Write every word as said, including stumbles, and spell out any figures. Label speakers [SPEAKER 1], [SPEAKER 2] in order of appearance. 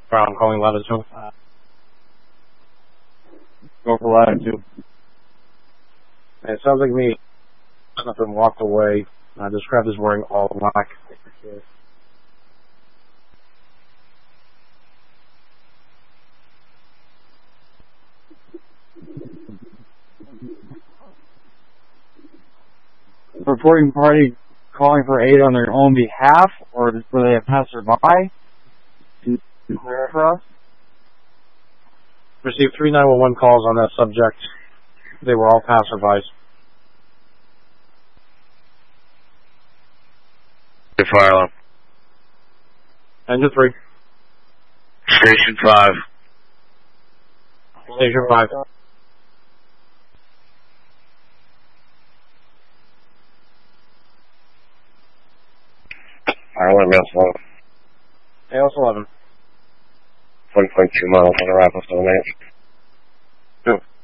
[SPEAKER 1] Brown calling latitude. Uh,
[SPEAKER 2] go for latitude.
[SPEAKER 1] It sounds like me. Nothing walked away. Uh, this craft is wearing all black.
[SPEAKER 2] Reporting party calling for aid on their own behalf, or were they a passerby? Can you clear for us?
[SPEAKER 1] Received three nine one one calls on that subject. They were all passerbys.
[SPEAKER 3] Good fire alarm.
[SPEAKER 1] Engine three.
[SPEAKER 3] Station five.
[SPEAKER 1] Station five.
[SPEAKER 3] Fire alarm, Mail eleven.
[SPEAKER 1] A L S eleven.
[SPEAKER 3] one point two miles on arrival, seven minutes.
[SPEAKER 1] Two.